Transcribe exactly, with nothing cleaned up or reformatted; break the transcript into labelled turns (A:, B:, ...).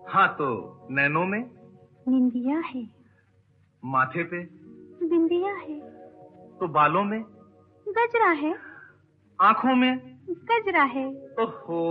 A: हाँ तो नैनों में?
B: निंदिया है।
A: माथे पे?
B: बिंदिया है।
A: तो बालों में?
B: गजरा है।
A: आंखों में?
B: गजरा है।
A: ओहो।